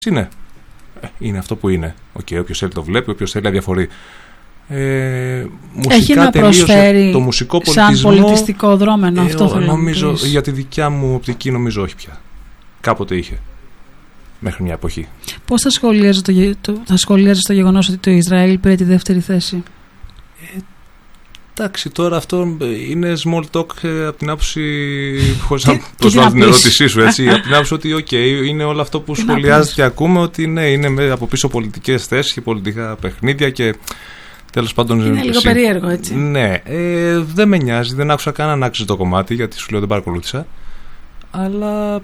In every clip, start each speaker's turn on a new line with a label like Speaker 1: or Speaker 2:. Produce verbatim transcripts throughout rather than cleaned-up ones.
Speaker 1: είναι. Είναι αυτό που είναι. Okay, όποιος θέλει το βλέπει, όποιος θέλει αδιαφορεί. Ε,
Speaker 2: Έχει να προσφέρει
Speaker 1: το μουσικό πολιτισμό,
Speaker 2: σαν πολιτιστικό δρόμενο,
Speaker 1: ε,
Speaker 2: αυτό θέλω
Speaker 1: νομίζω,
Speaker 2: να πεις.
Speaker 1: Για τη δικιά μου οπτική νομίζω όχι πια. Κάποτε είχε. Μέχρι μια εποχή.
Speaker 2: Πώς θα σχολιάζεις το, το, θα σχολιάζεις το γεγονός ότι το Ισραήλ πήρε τη δεύτερη θέση?
Speaker 1: Ε, εντάξει, τώρα αυτό είναι small talk ε, από την άποψη, χωρίς να προσβάλλω την ερώτησή σου, έτσι, από την άποψη ότι okay, είναι όλο αυτό που σχολιάζεται και ακούμε, ότι ναι, είναι από πίσω πολιτικές θέσεις και πολιτικά παιχνίδια και τέλος πάντων.
Speaker 2: Είναι λίγο
Speaker 1: συ...
Speaker 2: περίεργο, έτσι.
Speaker 1: Ναι, ε, δεν με νοιάζει, δεν άκουσα καν αν άξιζε το κομμάτι, γιατί σου λέω δεν παρακολούθησα. Αλλά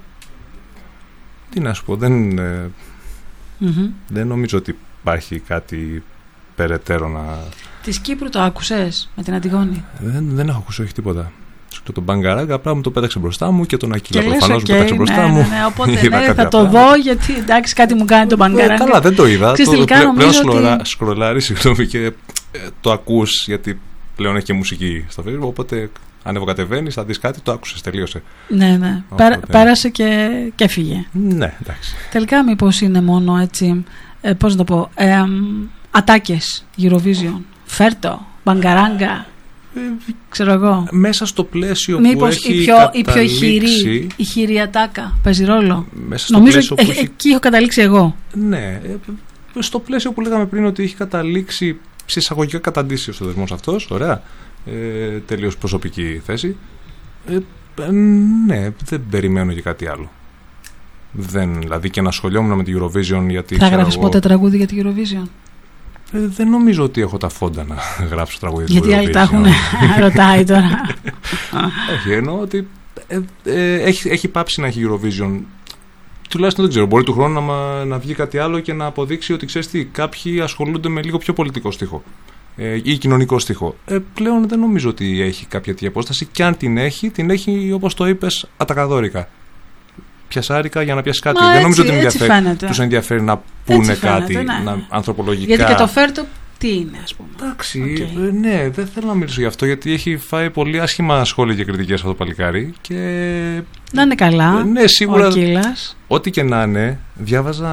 Speaker 1: τι να σου πω, δεν, ε,
Speaker 2: mm-hmm.
Speaker 1: δεν νομίζω ότι υπάρχει κάτι περαιτέρω να.
Speaker 2: Της Κύπρου το άκουσες με την Αντιγόνη?
Speaker 1: Δεν, δεν έχω ακούσει, όχι τίποτα. Και τον Μπαγκαράγκα απλά μου το πέταξε μπροστά μου και τον Ακύλα προφανώς
Speaker 2: okay,
Speaker 1: μου πέταξε μπροστά
Speaker 2: ναι,
Speaker 1: μου.
Speaker 2: Ναι, ναι, οπότε ναι, θα το δω, γιατί εντάξει, κάτι μου κάνει τον Μπαγκαράγκα.
Speaker 1: Ε, καλά, δεν το είδα.
Speaker 2: Ξέρεις,
Speaker 1: το, πλέον
Speaker 2: πλέον
Speaker 1: σκρολάρει,
Speaker 2: ότι...
Speaker 1: σκρολάρει, συγγνώμη, και ε, το ακούς, γιατί πλέον έχει και μουσική στο Facebook, οπότε ανεβοκατεβαίνεις, θα δεις κάτι, το άκουσες, τελείωσε.
Speaker 2: Ναι, ναι. Πέρα, πέρασε και, και έφυγε.
Speaker 1: Ναι, εντάξει.
Speaker 2: Τελικά μήπως είναι μόνο έτσι, ε, πώς να το πω, ε, ατάκες, Eurovision, Φέρτο, Μπαγκαράγκα, ε, ξέρω εγώ.
Speaker 1: Μέσα στο πλαίσιο
Speaker 2: μήπως
Speaker 1: που έχει
Speaker 2: η πιο,
Speaker 1: καταλήξει...
Speaker 2: η πιο ηχηρή, η χειρή ατάκα παίζει ρόλο?
Speaker 1: Μέσα στο
Speaker 2: νομίζω
Speaker 1: πλαίσιο
Speaker 2: ε,
Speaker 1: που έχει...
Speaker 2: εκεί έχω καταλήξει εγώ.
Speaker 1: Ναι, ε, στο πλαίσιο που λέγαμε πριν ότι έχει καταλήξει σε εισαγωγικά καταντήσει ο δεσμός αυτός, ωραία, ε, τελείως προσωπική θέση. Ε, ε, ναι, δεν περιμένω και κάτι άλλο. Δεν, δηλαδή και να ασχολιόμουν με τη Eurovision, γιατί.
Speaker 2: Θα γράψεις εγώ... ποτέ τραγούδι για τη Eurovision?
Speaker 1: Ε, δεν νομίζω ότι έχω τα φόντα να γράψω τραγούδι για τη Eurovision.
Speaker 2: Γιατί άλλοι τα έχουν, ρωτάει τώρα.
Speaker 1: Όχι, εννοώ ότι ε, ε, έχει, έχει πάψει να έχει Eurovision. Τουλάχιστον δεν ξέρω, μπορεί του χρόνου να, να βγει κάτι άλλο και να αποδείξει ότι ξέρεις τι, κάποιοι ασχολούνται με λίγο πιο πολιτικό στίχο ε, ή κοινωνικό στίχο. Ε, πλέον δεν νομίζω ότι έχει κάποια τέτοια απόσταση, και αν την έχει, την έχει όπως το είπες, ατακαδόρικα. Πιασάρικα για να πιάσει κάτι.
Speaker 2: Μα
Speaker 1: δεν
Speaker 2: έτσι,
Speaker 1: νομίζω ότι
Speaker 2: ενδιαφέρει,
Speaker 1: τους ενδιαφέρει να πούνε
Speaker 2: έτσι
Speaker 1: κάτι
Speaker 2: φαίνεται, ναι.
Speaker 1: να, ανθρωπολογικά.
Speaker 2: Γιατί και το Φέρτο τι είναι, ας πούμε.
Speaker 1: Εντάξει,
Speaker 2: okay.
Speaker 1: ναι, δεν θέλω να μιλήσω γι' αυτό, γιατί έχει φάει πολύ άσχημα σχόλια και κριτικές αυτό το παλικάρι. Και...
Speaker 2: να είναι καλά.
Speaker 1: Ναι, σίγουρα.
Speaker 2: Ο Ακύλας.
Speaker 1: Ό,τι και να είναι, διάβαζα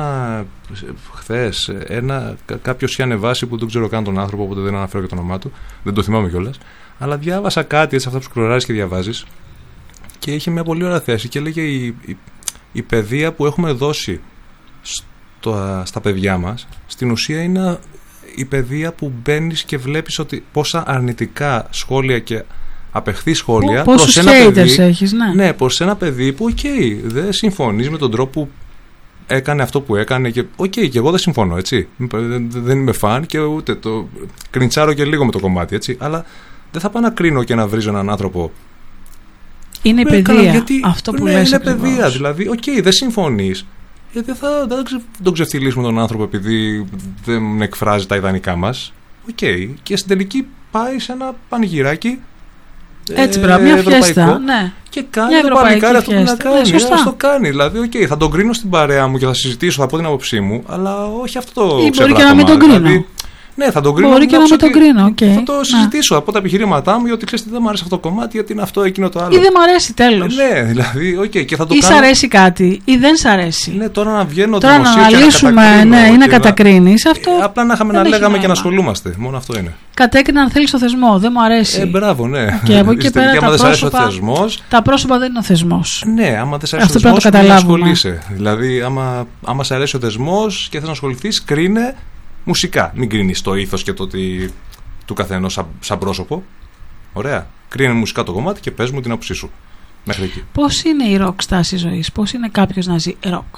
Speaker 1: χθες ένα, κάποιος είχε ανεβάσει, που δεν ξέρω καν τον άνθρωπο, οπότε δεν αναφέρω και το όνομά του, δεν το θυμάμαι κιόλας. Αλλά διάβασα κάτι έτσι, αυτά που σκρολάρεις και διαβάζεις, και είχε μια πολύ ωραία θέση και έλεγε η, η, η παιδεία που έχουμε δώσει στο, στα παιδιά μας, στην ουσία είναι η παιδεία που μπαίνεις και βλέπεις ότι πόσα αρνητικά σχόλια και απεχθή σχόλια
Speaker 2: προς ένα παιδί, έχεις, ναι.
Speaker 1: Ναι, προς ένα παιδί που οκ, okay, δεν συμφωνείς με τον τρόπο που έκανε αυτό που έκανε και οκ, okay, και εγώ δεν συμφωνώ, έτσι. Δεν, δεν είμαι φαν και ούτε το κριντσάρω και λίγο με το κομμάτι, έτσι. Αλλά δεν θα πάω να κρίνω και να βρίζω έναν άνθρωπο.
Speaker 2: Είναι η παιδεία, γιατί, αυτό που
Speaker 1: ναι,
Speaker 2: λες
Speaker 1: είναι
Speaker 2: ακριβώς.
Speaker 1: παιδεία, δηλαδή, οκ, okay, δεν συμφωνείς. Γιατί δεν θα δεν τον ξεφτυλίσουμε τον άνθρωπο επειδή δεν εκφράζει τα ιδανικά μας. Οκ, okay. Και στην τελική πάει σε ένα πανηγυράκι.
Speaker 2: Έτσι, μπράβο, μια φιέστα. Ναι.
Speaker 1: Και κάνει το παλικάρι αυτό που να κάνει. Ναι, το κάνει. Δηλαδή, οκ, okay, θα τον κρίνω στην παρέα μου και θα συζητήσω, θα πω την άποψή μου, αλλά όχι αυτό το
Speaker 2: ή μπορεί και να μην τον κρίνω.
Speaker 1: Δηλαδή, ναι, θα τον κρίνω.
Speaker 2: Μπορεί και να μην τον κρίνω. Okay.
Speaker 1: Θα το συζητήσω, θα πω τα επιχειρήματά μου, γιατί ξέρετε δεν μου αρέσει αυτό το κομμάτι, γιατί είναι αυτό, εκείνο το άλλο.
Speaker 2: Ή δεν μου αρέσει, τέλος.
Speaker 1: Ναι, δηλαδή, οκ, okay, και θα το
Speaker 2: ή
Speaker 1: κάνω.
Speaker 2: Ή σ' αρέσει κάτι, ή δεν σ' αρέσει.
Speaker 1: Ναι, τώρα να βγαίνω
Speaker 2: τώρα να αναλύσουμε, ναι, ή να κατακρίνει. Αυτό.
Speaker 1: Ε, απλά να είχαμε να λέγαμε και να ασχολούμαστε. Μόνο αυτό είναι.
Speaker 2: Κατέκρινα αν θέλει το θεσμό, δεν μου αρέσει.
Speaker 1: Ε, μπράβο, ναι.
Speaker 2: Και από εκεί πέρα τα πρόσωπα, τα πρόσωπα δεν είναι ο θεσμός.
Speaker 1: Ναι, άμα δεν σ' αρέσει ο θεσμός, δεν ασχολείσαι. Δηλαδή, άμα, άμα σ' αρέσει ο θεσμός και θες να ασχοληθείς, κρίνε μουσικά. Μην κρίνεις το ήθος και το ότι του καθενός σαν, σαν πρόσωπο. Ωραία. Κρίνε μουσικά το κομμάτι και πες μου την άποψή σου. Μέχρι εκεί.
Speaker 2: Πώς είναι η ροκ στάση ζωής, πώς είναι κάποιος να ζει ροκ?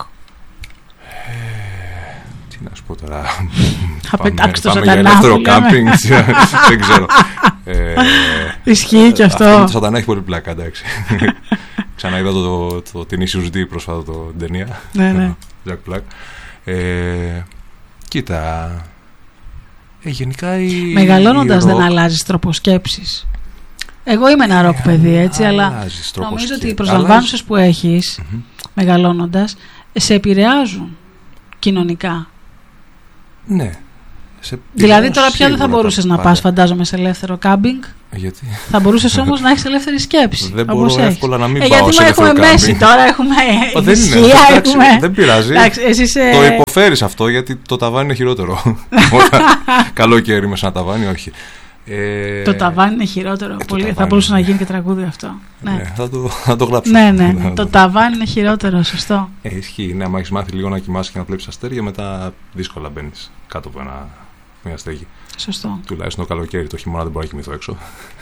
Speaker 1: Ε, τι να σου πω τώρα.
Speaker 2: Θα πετάξει το
Speaker 1: σατανά. Πάμε για ελεύθερο κάμπινγκ. Δεν ξέρω.
Speaker 2: Ε, Ισχύει και αυτό.
Speaker 1: Αυτό με το σατανά έχει πολύ πλάκα, εντάξει. Ξανά είδα το, το, το, την Issues D πρόσφατα το ταινία.
Speaker 2: Ναι, ναι.
Speaker 1: Jack Black. Ε, κοίτα. Ε, γενικά η,
Speaker 2: μεγαλώνοντας
Speaker 1: η
Speaker 2: δεν αλλάζεις τρόπο σκέψης. Εγώ είμαι ένα ροκ παιδί, έτσι,
Speaker 1: ε,
Speaker 2: αλλά νομίζω ότι οι προσλαμβάνουσες που έχεις mm-hmm. μεγαλώνοντας σε επηρεάζουν κοινωνικά.
Speaker 1: Ναι. Σε
Speaker 2: δηλαδή τώρα πια δεν θα μπορούσες να πας, φαντάζομαι, σε ελεύθερο κάμπινγκ.
Speaker 1: Γιατί?
Speaker 2: Θα μπορούσες όμως να έχεις ελεύθερη σκέψη.
Speaker 1: Δεν μπορώ έχεις. εύκολα να μην
Speaker 2: ε,
Speaker 1: πάω
Speaker 2: γιατί
Speaker 1: σε
Speaker 2: έχουμε μέση τώρα, έχουμε ισχύα, έχουμε...
Speaker 1: Δεν πειράζει.
Speaker 2: Εντάξει, εσείς,
Speaker 1: το υποφέρεις αυτό, γιατί το ταβάνι είναι χειρότερο. Καλοκαίρι με σαν ταβάνι, όχι.
Speaker 2: Ε... Το ταβάνι είναι χειρότερο. Ε, Πολύ... Θα μπορούσε να γίνει και τραγούδι αυτό.
Speaker 1: Ναι. Ναι, θα, το, θα το γράψω.
Speaker 2: Ναι, ναι, ναι. Το ταβάνι είναι χειρότερο, σωστό.
Speaker 1: Ε, ισχύει. Ναι, άμα έχεις μάθει λίγο να κοιμάσαι και να βλέπεις αστέρια, μετά δύσκολα μπαίνεις κάτω από ένα, μια στέγη.
Speaker 2: Σωστό.
Speaker 1: Τουλάχιστον το καλοκαίρι, το χειμώνα δεν μπορώ να κοιμηθώ έξω.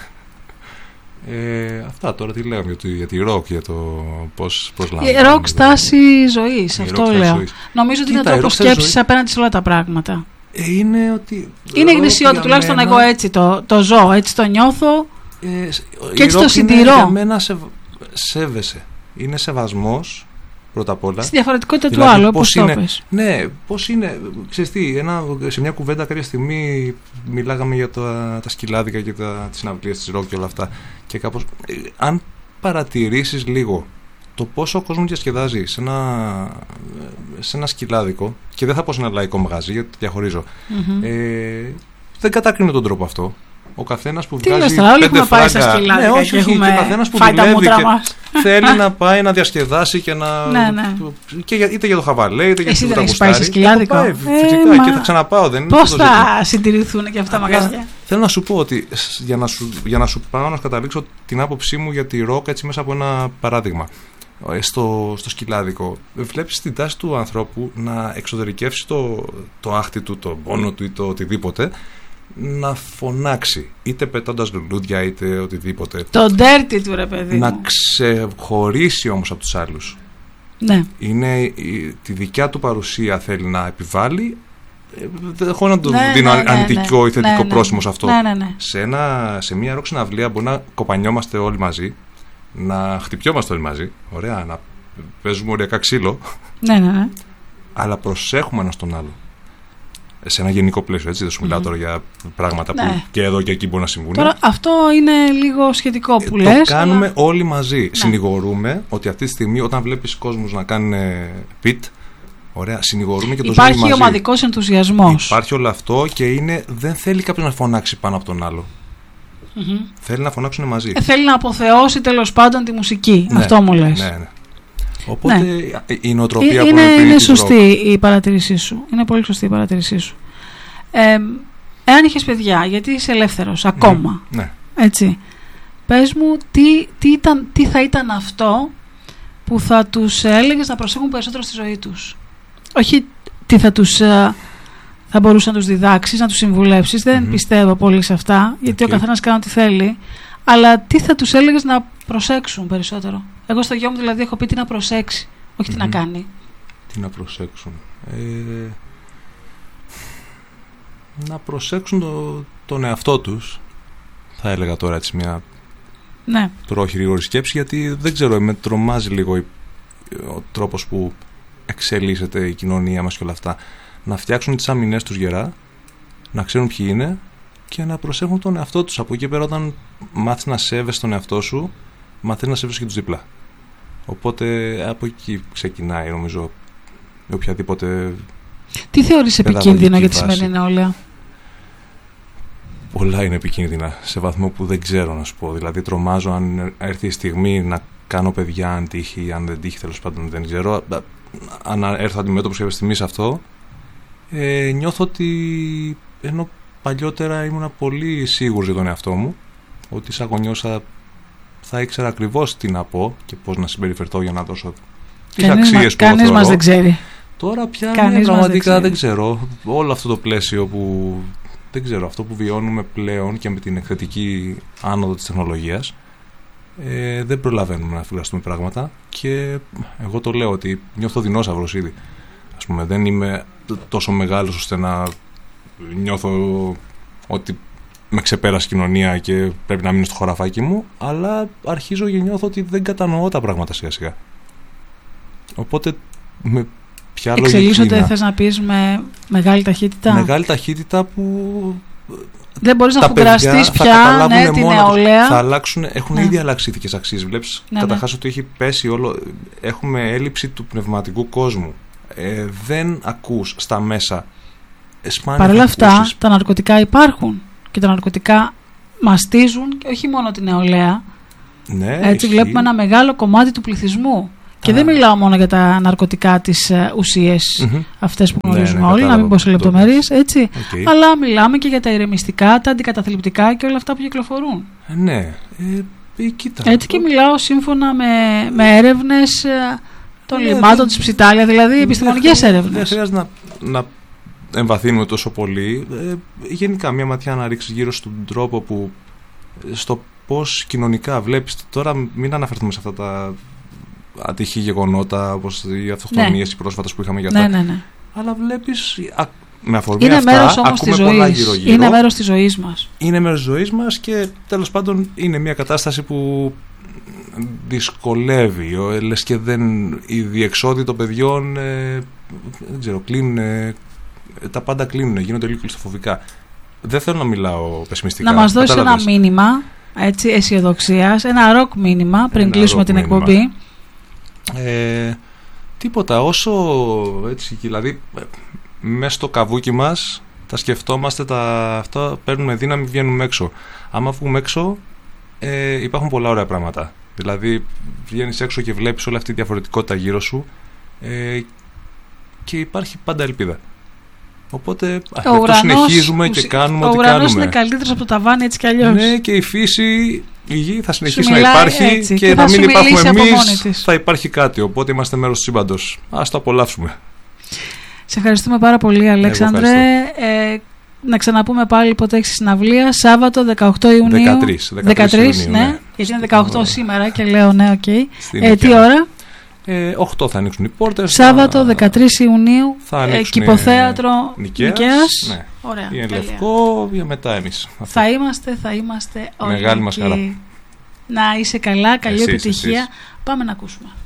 Speaker 1: Ε, αυτά τώρα τι λέγαμε για, το, για τη ροκ, για το πώς λάβουμε.
Speaker 2: Η ροκ στάση ζωής, αυτό λέω. Ζωής. Νομίζω ότι είναι τρόπο σκέψης απέναντι σε όλα τα πράγματα.
Speaker 1: Ε, είναι ότι.
Speaker 2: Είναι γνησιότητα, τουλάχιστον μένα... εγώ έτσι το, το ζω, έτσι το νιώθω
Speaker 1: ε,
Speaker 2: και έτσι το συντηρώ.
Speaker 1: Για μένα σε, σέβεσαι. Είναι σεβασμός πρώτα απ' όλα.
Speaker 2: Στη διαφορετικότητα δηλαδή, του άλλου, όπως το πες.
Speaker 1: Ναι, πώς είναι. Ξέρεις τι, ένα, σε μια κουβέντα κάποια στιγμή μιλάγαμε για τα, τα σκυλάδικα και τα, τις συναυλίες της ροκ και όλα αυτά. Και κάπως, ε, αν παρατηρήσεις λίγο το πόσο ο κόσμος διασκεδάζει σε ένα, σε ένα σκυλάδικο, και δεν θα πω σε ένα λαϊκό μαγαζί, γιατί το διαχωρίζω, mm-hmm. ε, δεν κατάκρινε τον τρόπο αυτό. Ο καθένας που
Speaker 2: τι
Speaker 1: βγάζει
Speaker 2: λες,
Speaker 1: πέντε φράγκα,
Speaker 2: πάει στα σκυλάδικα,
Speaker 1: ναι, όχι, όχι,
Speaker 2: έχουμε
Speaker 1: και ο καθένας που δουλεύει και θέλει να πάει να διασκεδάσει και να.
Speaker 2: Ναι, ναι.
Speaker 1: Και για, είτε για το χαβαλέ, είτε για
Speaker 2: εσύ
Speaker 1: το
Speaker 2: δεν έχεις πάει σε σκυλάδικο.
Speaker 1: Πάει, φυσικά, ε, και θα ξαναπάω. Δεν
Speaker 2: πώς θα συντηρηθούν και αυτά μαγαζιά.
Speaker 1: Θέλω να σου πω ότι για να σου, για να σου πάω να σου καταλήξω την άποψή μου για τη ροκ έτσι μέσα από ένα παράδειγμα. Στο, στο σκυλάδικο βλέπεις την τάση του ανθρώπου να εξωτερικεύσει το, το άχτι του, το πόνο του ή το οτιδήποτε, να φωνάξει, είτε πετώντας λουλούδια είτε οτιδήποτε,
Speaker 2: το dirty του ρε παιδί
Speaker 1: να
Speaker 2: μου.
Speaker 1: ξεχωρίσει όμως από τους άλλους.
Speaker 2: Ναι.
Speaker 1: Είναι η, τη δικιά του παρουσία θέλει να επιβάλλει, δεν έχω να το
Speaker 2: ναι,
Speaker 1: δίνω
Speaker 2: ναι, ναι,
Speaker 1: αρνητικό
Speaker 2: ναι,
Speaker 1: ή θετικό
Speaker 2: ναι,
Speaker 1: πρόσημο σε αυτό.
Speaker 2: Ναι, ναι, ναι.
Speaker 1: Σε, ένα, σε μια ροκ συναυλία μπορεί να κοπανιόμαστε όλοι μαζί, να χτυπιόμαστε όλοι μαζί, ωραία, να παίζουμε οριακά ξύλο,
Speaker 2: ναι, ναι, ναι.
Speaker 1: αλλά προσέχουμε ένας τον άλλο. Σε ένα γενικό πλαίσιο, έτσι, δεν σου μιλάω mm-hmm. τώρα για πράγματα ναι. που και εδώ και εκεί μπορεί να συμβούν.
Speaker 2: Τώρα αυτό είναι λίγο σχετικό που
Speaker 1: ε,
Speaker 2: λες.
Speaker 1: Το κάνουμε
Speaker 2: αλλά...
Speaker 1: όλοι μαζί. Ναι. Συνηγορούμε ότι αυτή τη στιγμή όταν βλέπεις κόσμους να κάνουν πιτ, ωραία, συνηγορούμε και το ζούμε μαζί.
Speaker 2: Υπάρχει ομαδικός ενθουσιασμός.
Speaker 1: Υπάρχει όλο αυτό και είναι, δεν θέλει κάποιος να φωνάξει πάνω από τον άλλο. Mm-hmm. Θέλει να φωνάξουν μαζί.
Speaker 2: Ε, θέλει να αποθεώσει τέλος πάντων τη μουσική. Ναι, αυτό μου λες.
Speaker 1: Ναι, ναι. Οπότε
Speaker 2: ναι.
Speaker 1: η νοοτροπία
Speaker 2: ε,
Speaker 1: που
Speaker 2: είναι, είναι σωστή η παρατήρησή σου. Είναι πολύ σωστή η παρατήρησή σου. Ε, εάν είχες παιδιά, γιατί είσαι ελεύθερος ακόμα,
Speaker 1: mm, ναι.
Speaker 2: έτσι, πες μου τι, τι, ήταν, τι θα ήταν αυτό που θα τους έλεγες να προσέχουν περισσότερο στη ζωή τους. Όχι τι θα τους θα μπορούσε να τους διδάξεις, να τους συμβουλεύσεις. Δεν mm-hmm. πιστεύω πολύ σε αυτά, γιατί okay. ο καθένας κάνει ό,τι θέλει. Αλλά τι θα τους έλεγες να προσέξουν περισσότερο. Εγώ στο γιο μου δηλαδή έχω πει τι να προσέξει, όχι mm-hmm. τι να κάνει.
Speaker 1: Τι να προσέξουν. Ε, να προσέξουν το, τον εαυτό τους, θα έλεγα τώρα έτσι μια
Speaker 2: ναι.
Speaker 1: πρόχειρη γρήγορη σκέψη, γιατί δεν ξέρω, με τρομάζει λίγο ο τρόπος που εξελίσσεται η κοινωνία μας και όλα αυτά. Να φτιάξουν τις άμυνές τους γερά, να ξέρουν ποιοι είναι και να προσέχουν τον εαυτό τους. Από εκεί πέρα, όταν μάθεις να σέβεσαι τον εαυτό σου, μαθαίνεις να σέβεσαι και τους δίπλα. Οπότε από εκεί ξεκινάει, νομίζω, οποιαδήποτε.
Speaker 2: Τι θεωρείς επικίνδυνο για τη σημερινή νεολαία?
Speaker 1: Πολλά είναι επικίνδυνα, σε βαθμό που δεν ξέρω να σου πω. Δηλαδή, τρομάζω αν έρθει η στιγμή να κάνω παιδιά, αν τύχει, αν δεν τύχει, τέλος πάντων δεν ξέρω. Αν έρθω αντιμέτωπος κάποια στιγμή σε αυτό, ε, νιώθω ότι ενώ παλιότερα ήμουν πολύ σίγουρος για τον εαυτό μου, ότι σαν γονιός θα, θα ήξερα ακριβώς τι να πω και πώς να συμπεριφερθώ για να δώσω τις αξίες που
Speaker 2: κανείς μας δεν ξέρει.
Speaker 1: Τώρα πια ναι, πραγματικά δεν, δεν ξέρω. Όλο αυτό το πλαίσιο που δεν ξέρω, αυτό που βιώνουμε πλέον και με την εκθετική άνοδο της τεχνολογίας, ε, δεν προλαβαίνουμε να φυλαστούμε πράγματα και εγώ το λέω ότι νιώθω δεινόσαυρος ήδη. Ας πούμε, δεν είμαι τόσο μεγάλος ώστε να νιώθω ότι με ξεπέρασε η κοινωνία και πρέπει να μείνω στο χωραφάκι μου, αλλά αρχίζω και νιώθω ότι δεν κατανοώ τα πράγματα σιγά σιγά. Οπότε με ποια λογική
Speaker 2: εξελίσσονται, θες να πεις, με μεγάλη ταχύτητα?
Speaker 1: Μεγάλη ταχύτητα που
Speaker 2: δεν μπορείς να φουγκραστείς πια, ναι, την νεολαία.
Speaker 1: Θα αλλάξουν, έχουν ναι. ήδη αλλάξει ηθικές αξίες. Βλέπεις
Speaker 2: ναι,
Speaker 1: καταρχάς
Speaker 2: ναι.
Speaker 1: ότι έχει πέσει όλο. Έχουμε έλλειψη του πνευματικού κόσμου. Ε, δεν ακούς στα μέσα.
Speaker 2: Παρ' όλα αυτά, τα ναρκωτικά υπάρχουν και τα ναρκωτικά μαστίζουν και όχι μόνο την νεολαία.
Speaker 1: Ναι,
Speaker 2: Έτσι
Speaker 1: ισχύει.
Speaker 2: βλέπουμε ένα μεγάλο κομμάτι του πληθυσμού. Και
Speaker 1: Α.
Speaker 2: δεν μιλάω μόνο για τα ναρκωτικά, τις uh, ουσίες
Speaker 1: Mm-hmm.
Speaker 2: αυτές που
Speaker 1: Ναι,
Speaker 2: γνωρίζουμε
Speaker 1: ναι,
Speaker 2: όλοι,
Speaker 1: κατάλαβα.
Speaker 2: να μην πω σε λεπτομέρειες, έτσι.
Speaker 1: Okay.
Speaker 2: Αλλά μιλάμε και για τα ηρεμιστικά, τα αντικαταθλιπτικά και όλα αυτά που κυκλοφορούν.
Speaker 1: Ε, ναι, ε, ε, κοίτα.
Speaker 2: Έτσι και μιλάω σύμφωνα με, με έρευνες uh, των
Speaker 1: Ναι,
Speaker 2: λιμάτων
Speaker 1: δεν-
Speaker 2: της Ψιτάλια, δηλαδή επιστημονικές
Speaker 1: Δεν
Speaker 2: έρευνες.
Speaker 1: χρειάζεται να, να εμβαθύνουμε τόσο πολύ. Ε, γενικά, μια ματιά να ρίξεις γύρω στον τρόπο που. Στο πώς κοινωνικά βλέπεις. Τώρα, μην αναφερθούμε σε αυτά τα ατυχή γεγονότα, όπως οι αυτοκτονίες, οι πρόσφατες που είχαμε για αυτά.
Speaker 2: Ναι, ναι, ναι.
Speaker 1: Αλλά βλέπεις. Α, με αφορμή
Speaker 2: Είναι
Speaker 1: αυτά,
Speaker 2: μέρος όμως της
Speaker 1: ακούμε πολλά
Speaker 2: ζωής.
Speaker 1: γύρω-γύρω.
Speaker 2: Είναι μέρος της ζωής μας.
Speaker 1: Είναι μέρος της ζωής μας και τέλος πάντων είναι μια κατάσταση που δυσκολεύει. Ο, λες και δεν, η διεξόδη των παιδιών ε, δεν ξέρω, κλείνουν, ε, τα πάντα κλείνουν, γίνονται λίγο κλειστοφοβικά. Δεν θέλω να μιλάω πεσημιστικά.
Speaker 2: Να μας δώσει ένα
Speaker 1: κατάλαβες.
Speaker 2: μήνυμα έτσι, αισιοδοξίας, ένα ροκ μήνυμα πριν
Speaker 1: Ένα
Speaker 2: κλείσουμε
Speaker 1: ροκ
Speaker 2: την
Speaker 1: μήνυμα.
Speaker 2: εκπομπή.
Speaker 1: Ε, τίποτα, όσο έτσι, δηλαδή μέσα στο καβούκι μας τα σκεφτόμαστε, τα, αυτά παίρνουμε δύναμη, βγαίνουμε έξω. Άμα βγούμε έξω ε, υπάρχουν πολλά ωραία πράγματα. Δηλαδή βγαίνεις έξω και βλέπεις όλη αυτή τη διαφορετικότητα γύρω σου ε, και υπάρχει πάντα ελπίδα. Οπότε αυτό συνεχίζουμε και κάνουμε
Speaker 2: ο
Speaker 1: ό,τι
Speaker 2: ουρανός
Speaker 1: κάνουμε.
Speaker 2: είναι καλύτερος από το ταβάνι έτσι κι αλλιώς.
Speaker 1: Ναι, και η φύση, η γη θα συνεχίσει να
Speaker 2: μιλάει
Speaker 1: υπάρχει
Speaker 2: έτσι,
Speaker 1: και,
Speaker 2: και
Speaker 1: να
Speaker 2: θα
Speaker 1: μην
Speaker 2: σου
Speaker 1: υπάρχουμε
Speaker 2: μιλήσει από μόνη
Speaker 1: εμείς,
Speaker 2: της.
Speaker 1: θα υπάρχει κάτι. Οπότε είμαστε μέρος του σύμπαντος. Ας το απολαύσουμε.
Speaker 2: Σε ευχαριστούμε πάρα πολύ, Αλέξανδρε. Ε, να ξαναπούμε πάλι πότε έχεις συναυλία. Σάββατο δεκαοκτώ Ιουνίου.
Speaker 1: δεκατρείς, δεκατρείς Ιουνίου,
Speaker 2: ναι.
Speaker 1: ναι.
Speaker 2: Γιατί είναι δεκαοκτώ
Speaker 1: Ναι.
Speaker 2: σήμερα και λέω ναι, οκ. Okay.
Speaker 1: Στην
Speaker 2: Ε, τι
Speaker 1: Νικαία.
Speaker 2: ώρα?
Speaker 1: Ε, οκτώ θα ανοίξουν οι πόρτες.
Speaker 2: Σάββατο
Speaker 1: θα...
Speaker 2: δεκατρείς Ιουνίου.
Speaker 1: θα
Speaker 2: ε,
Speaker 1: ανοίξουν
Speaker 2: Κηποθέατρο
Speaker 1: Νικαίας.
Speaker 2: Νικαίας.
Speaker 1: Ναι.
Speaker 2: Ωραία.
Speaker 1: Είναι
Speaker 2: τέλεια.
Speaker 1: Λευκό, για μετά εμείς.
Speaker 2: Θα είμαστε, θα είμαστε όλοι
Speaker 1: Μεγάλη μας
Speaker 2: εκεί.
Speaker 1: χαρά.
Speaker 2: Να είσαι καλά, καλή
Speaker 1: Εσείς,
Speaker 2: επιτυχία.
Speaker 1: εσείς.
Speaker 2: Πάμε να ακούσουμε.